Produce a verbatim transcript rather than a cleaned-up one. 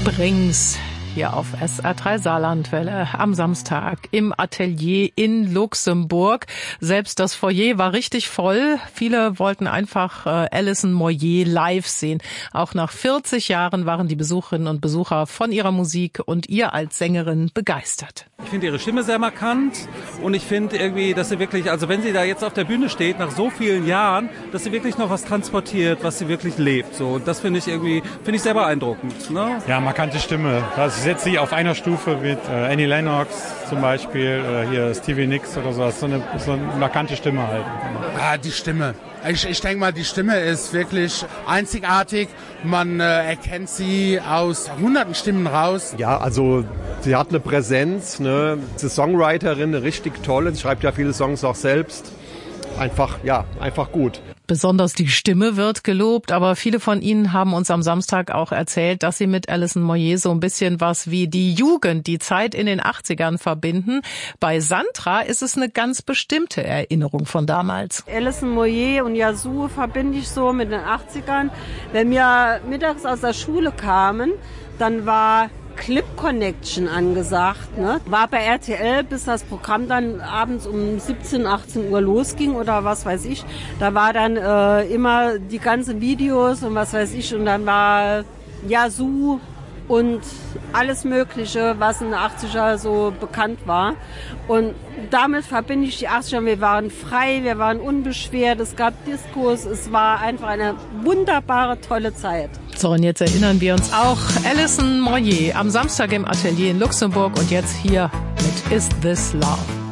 Springs hier auf S R drei Saarlandwelle am Samstag im Atelier in Luxemburg. Selbst das Foyer war richtig voll. Viele wollten einfach äh, Alison Moyet live sehen. Auch nach vierzig Jahren waren die Besucherinnen und Besucher von ihrer Musik und ihr als Sängerin begeistert. Ich finde ihre Stimme sehr markant und ich finde irgendwie, dass sie wirklich, also wenn sie da jetzt auf der Bühne steht, nach so vielen Jahren, dass sie wirklich noch was transportiert, was sie wirklich lebt. So, und das finde ich irgendwie, finde ich sehr beeindruckend. Ne? Ja, markante Stimme. Das setzt sie auf einer Stufe mit äh, Annie Lennox zum Beispiel oder hier Stevie Nicks oder sowas. So eine, so eine markante Stimme halt. Ah, die Stimme. Ich, ich denke mal, die Stimme ist wirklich einzigartig. Man äh, erkennt sie aus hunderten Stimmen raus. Ja, also sie hat eine Präsenz, ne? Sie ist Songwriterin, eine richtig tolle. Sie schreibt ja viele Songs auch selbst. Einfach, ja, einfach gut. Besonders die Stimme wird gelobt, aber viele von Ihnen haben uns am Samstag auch erzählt, dass sie mit Alison Moyet so ein bisschen was wie die Jugend, die Zeit in den achtzigern verbinden. Bei Sandra ist es eine ganz bestimmte Erinnerung von damals. Alison Moyet und Yazoo verbinde ich so mit den achtzigern. Wenn wir mittags aus der Schule kamen, dann war Clip Connection angesagt, ne? War bei R T L, bis das Programm dann abends um siebzehn, achtzehn Uhr losging oder was weiß ich. Da war dann äh, immer die ganzen Videos und was weiß ich und dann war Yazoo und alles Mögliche, was in den achtziger so bekannt war. Und damit verbinde ich die achtziger. Wir waren frei, wir waren unbeschwert, es gab Diskos, es war einfach eine wunderbare, tolle Zeit. So, und jetzt erinnern wir uns auch Alison Moyet am Samstag im Atelier in Luxemburg und jetzt hier mit Is This Love?